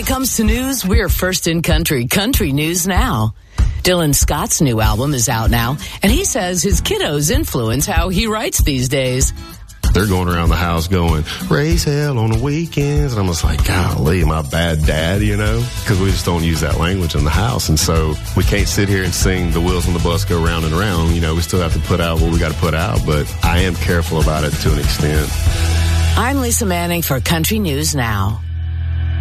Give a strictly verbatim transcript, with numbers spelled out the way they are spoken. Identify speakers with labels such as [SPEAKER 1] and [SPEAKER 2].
[SPEAKER 1] it comes to news, we're first in country. Country News Now. Dylan Scott's new album is out now, and he says his kiddos influence how he writes these days.
[SPEAKER 2] They're going around the house going, raise hell on the weekends. And I'm just like, golly, am I a bad dad, you know? Because we just don't use that language in the house. And so we can't sit here and sing the wheels on the bus go round and round. You know, we still have to put out what we got to put out. But I am careful about it to an extent.
[SPEAKER 1] I'm Lisa Manning for Country News Now.